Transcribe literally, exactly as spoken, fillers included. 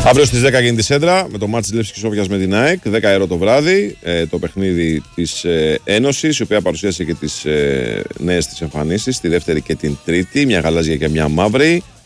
Αύριο στις δέκα γίνεται η Σέντρα με το μάτς της Λεύσκης Σόφιας με την ΑΕΚ. δέκα ευρώ το βράδυ. Ε, το παιχνίδι της ε, Ένωσης, η οποία παρουσίασε και τις ε, νέες της εμφανίσεις, τη δεύτερη και την τρίτη. Μια γαλάζια και μια μαύρη.